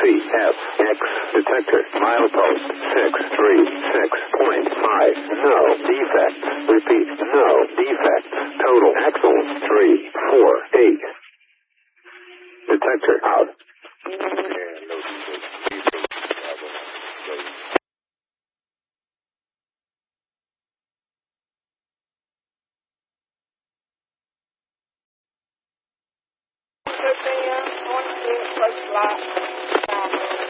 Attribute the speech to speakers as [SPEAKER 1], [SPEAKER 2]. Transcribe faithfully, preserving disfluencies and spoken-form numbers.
[SPEAKER 1] three F X detector milepost six three six point five. No defects. Repeat, no defects. Total axle three four eight. Detector out.
[SPEAKER 2] Good thing, I want to see it first lot.